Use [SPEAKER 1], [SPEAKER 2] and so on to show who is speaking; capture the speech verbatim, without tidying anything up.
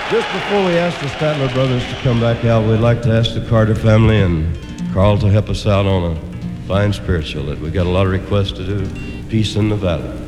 [SPEAKER 1] Just before we ask the Statler brothers to come back out, we'd like to ask the Carter family and Carl to help us out on a fine spiritual that we got a lot of requests to do, Peace in the Valley.